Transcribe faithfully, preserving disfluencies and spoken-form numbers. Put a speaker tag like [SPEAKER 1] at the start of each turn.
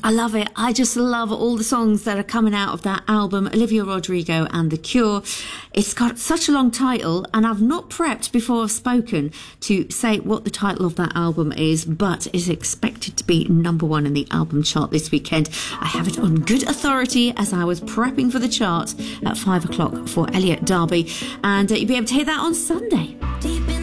[SPEAKER 1] I love it. I just love all the songs that are coming out of that album, Olivia Rodrigo and The Cure. It's got such a long title, and I've not prepped before I've spoken to say what the title of that album is, but it's expected to be number one in the album chart this weekend. I have it on good authority as I was prepping for the chart at five o'clock for Elliot Derby, and uh, you'll be able to hear that on Sunday.